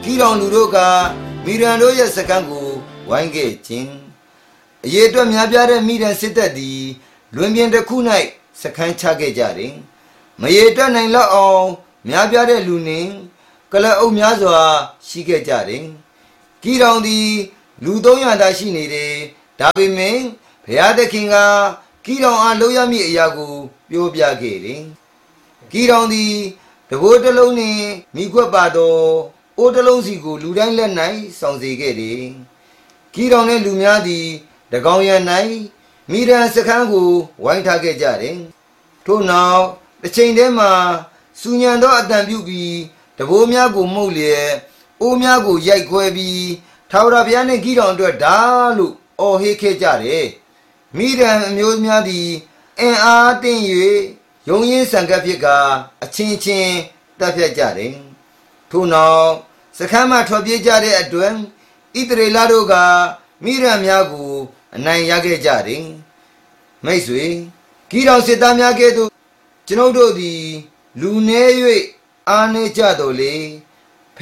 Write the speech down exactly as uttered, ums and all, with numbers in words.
လောင်လူတို့ကမိရန်တို့ရဲ့စခန်းကိုဝိုင်းခဲ့ခြင်းအရေးအတွက်များပြားတဲ့မိရန်စစ်တပ်သည်လွင်ပြင်တစ်ခု၌စခန်းချခဲ့ကြတယ်မရေတွက်နိုင်လောက်အောင်များပြားတဲ့လူနှင့်ကလအုပ်များစွာရှိခဲ့ကြတယ်ကီလောင်သည်လူသုံးရာသာရှိနေတယ်ဒါပေမဲ့ဘုရားသခင်ကကီလောင်အားလုပ်ရမည့်အရာကိုပြောပြခဲ့တယ်ကီလောင်သည်တဘိုးတစ်လုံးနှင့်မိခွက်ပါသောအိုးတစ်လုံးစီကိုလူတိုင်းလက်၌ဆောင်စေခဲ့တယ်ကီလောင်နှင့်လူများသည်တကောင်ရံ၌မိရန်စခန်းကိုဝိုင်းထားခဲ့ကြတယ်ထို့နောက်တစ်ချိန်တည်းမှာစူညံသောအတန်ပြုပြီးတဘိုးများကိုမှုတ်လျက်အိုးများကိုရိုက်ခွဲပြီးထာဝရဘုရားနှင့်ကီလောင်အတွက်ဒါလို့အော်ဟစ်ခဲ့ကြတယ်မိရန်အမျိုးများသည်အင်အားတင်း၍ယုံရင်းဆန်ကပ်ဖြစ်ကအချင်းချင်းတပ်ဖြတ်ကြတယ်ထို့နောက်စခန်းမှထွက်ပြေးကြတဲ့အတွက်ဣသရေလတို့ကမိရန်များကိုအနိုင်ရခဲ့ကြတယ်မိတ်ဆွေကီလောင်စစ်သားများကဲ့သို့ကျွန်ုပ်တို့သည်လူနည်း၍အားနည်းကြတော်လေ